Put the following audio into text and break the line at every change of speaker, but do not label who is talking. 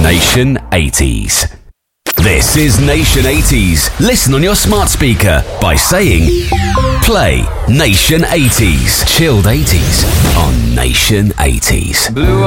Nation 80s. This is Nation 80s. Listen on your smart speaker by saying, play Nation 80s. Chilled 80s on Nation 80s.
Blue